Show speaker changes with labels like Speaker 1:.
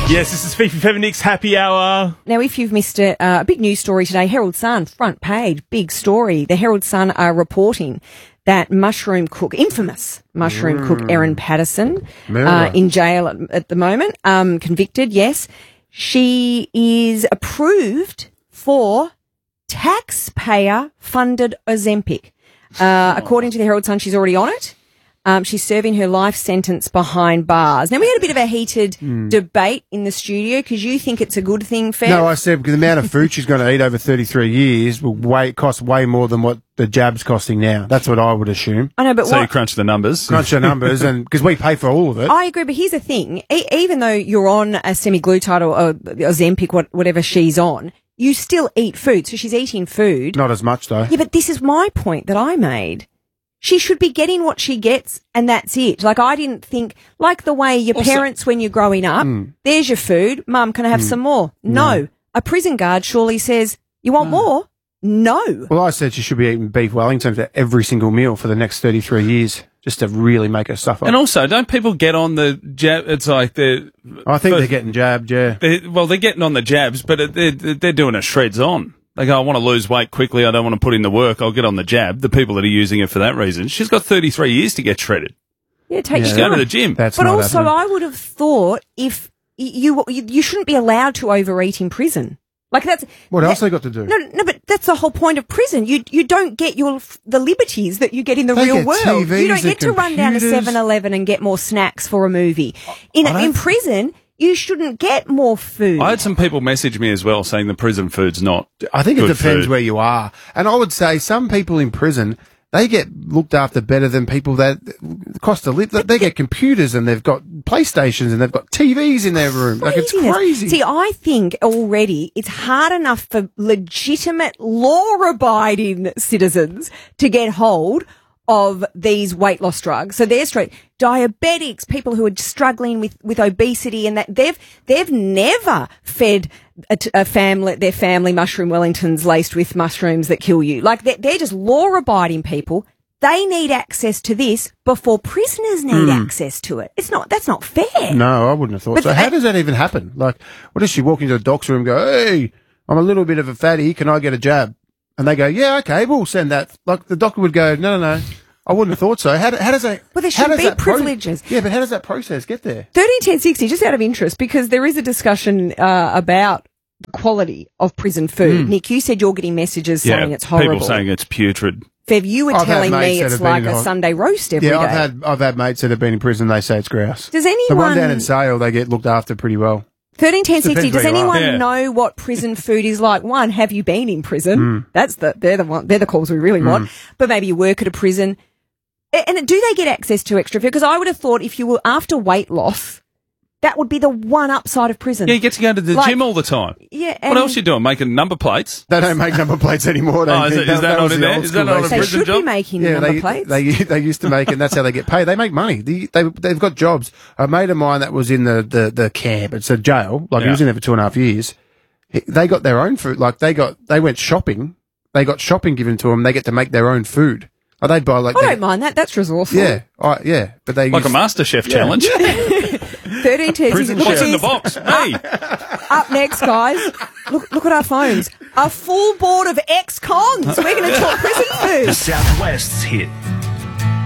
Speaker 1: Yes, this is Fifi Feather Nick's Happy Hour.
Speaker 2: Now, if you've missed a big news story today, Herald Sun, front page, big story. The Herald Sun are reporting that infamous mushroom cook Erin Patterson, in jail at the moment, convicted, yes. She is approved for taxpayer-funded Ozempic. According to the Herald Sun, she's already on it. She's serving her life sentence behind bars. Now, we had a bit of a heated debate in the studio because you think it's a good thing, Fev.
Speaker 3: No, I said because the amount of food she's going to eat over 33 years will cost way more than what the jab's costing now. That's what I would assume.
Speaker 2: I know, but
Speaker 1: So you crunch the numbers.
Speaker 3: Crunch the numbers, and because we pay for all of it.
Speaker 2: I agree, but here's the thing. Even though you're on a semaglutide or Ozempic, whatever she's on, you still eat food. So she's eating food.
Speaker 3: Not as much, though.
Speaker 2: Yeah, but this is my point that I made. She should be getting what she gets, and that's it. Like, I didn't think, like the way your parents, when you're growing up, there's your food. Mum, can I have some more? No. A prison guard surely says, you want more? No.
Speaker 3: Well, I said she should be eating beef Wellington for every single meal for the next 33 years, just to really make her suffer.
Speaker 1: And also, don't people get on the jab? It's like
Speaker 3: I think they're getting jabbed, yeah.
Speaker 1: They're getting on the jabs, but they're doing it shreds on. They go, I want to lose weight quickly. I don't want to put in the work. I'll get on the jab. The people that are using it for that reason. She's got 33 years to get shredded.
Speaker 2: Yeah, take
Speaker 1: Just go to the gym.
Speaker 3: That's
Speaker 2: but
Speaker 3: not
Speaker 2: also,
Speaker 3: happening.
Speaker 2: I would have thought if you shouldn't be allowed to overeat in prison. Like that's
Speaker 3: What else they got to do?
Speaker 2: No, but that's the whole point of prison. You don't get the liberties that you get in the
Speaker 3: They
Speaker 2: real
Speaker 3: get
Speaker 2: world.
Speaker 3: TVs,
Speaker 2: You don't get to run down to
Speaker 3: computers.
Speaker 2: 7-Eleven and get more snacks for a movie. In prison, you shouldn't get more food.
Speaker 1: I had some people message me as well saying the prison food's not
Speaker 3: I think it
Speaker 1: good
Speaker 3: depends
Speaker 1: food.
Speaker 3: where you are. And I would say some people in prison, they get looked after better than people that cost to live. They get computers and they've got PlayStations and they've got TVs in their room. Like, it's crazy.
Speaker 2: See, I think already it's hard enough for legitimate, law-abiding citizens to get hold of these weight loss drugs. So they're straight diabetics, people who are struggling with obesity, and that they've never fed their family mushroom Wellingtons laced with mushrooms that kill you. Like they're just law-abiding people. They need access to this before prisoners need access to it. That's not fair.
Speaker 3: No, I wouldn't have thought
Speaker 2: But
Speaker 3: so. How does that even happen? Like, what does she walk into the doc's room and go, hey, I'm a little bit of a fatty, can I get a jab? And they go, yeah, okay, we'll send that. Like, the doctor would go, no. I wouldn't have thought so. How does that...
Speaker 2: Well, there should be privileges.
Speaker 3: Yeah, but how does that process get there?
Speaker 2: 131060, just out of interest, because there is a discussion about the quality of prison food. Nick, you said you're getting messages saying it's horrible.
Speaker 1: People saying it's putrid.
Speaker 2: Fev, you were
Speaker 3: I've had
Speaker 2: telling me
Speaker 3: mates that
Speaker 2: it's
Speaker 3: have
Speaker 2: like
Speaker 3: been
Speaker 2: a
Speaker 3: in
Speaker 2: Sunday roast every day.
Speaker 3: Yeah, I've had mates that have been in prison, they say it's grouse.
Speaker 2: Does
Speaker 3: The
Speaker 2: anyone...
Speaker 3: one down in Sale, they get looked after pretty well.
Speaker 2: 131060, does
Speaker 3: Depends where you are.
Speaker 2: anyone
Speaker 1: Yeah.
Speaker 2: know what prison food is like? One, have you been in prison? They're the calls we really want. But maybe you work at a prison. And do they get access to extra food? Because I would have thought if you were after weight loss, that would be the one upside of prison.
Speaker 1: Yeah, you get to go to the gym all the time.
Speaker 2: Yeah.
Speaker 1: What else you doing? Making number plates?
Speaker 3: They don't make number plates anymore. I don't
Speaker 1: is
Speaker 3: think.
Speaker 1: that not
Speaker 3: was
Speaker 1: in
Speaker 3: the
Speaker 1: there?
Speaker 3: old
Speaker 1: Is that
Speaker 3: school
Speaker 1: not
Speaker 3: days.
Speaker 1: a
Speaker 2: They
Speaker 1: prison
Speaker 2: should
Speaker 1: job?
Speaker 2: be making number plates.
Speaker 3: They used to make it, and that's how they get paid. They make money. They've got jobs. A mate of mine that was in the camp, it's a jail, like he was in there for 2.5 years. They got their own food. Like they went shopping. They got shopping given to them. They get to make their own food. Like they'd buy
Speaker 2: I don't mind that. That's resourceful.
Speaker 3: Yeah, but they
Speaker 1: Like a MasterChef challenge.
Speaker 2: 131060.
Speaker 1: Prison
Speaker 2: Look at
Speaker 1: chef in the
Speaker 2: this.
Speaker 1: box. Hey.
Speaker 2: Up next, guys. Look at our phones. A full board of ex-cons. We're going to talk prison food.
Speaker 4: Southwest's hit